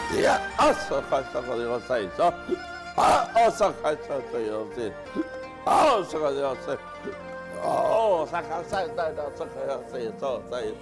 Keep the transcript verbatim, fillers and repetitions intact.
Ya, asa kasa ka de sa isa. Ah, asa kasa sa yosi. Ah, asa ka de sa. Oh, sa kasa da da sa ka sa sa sa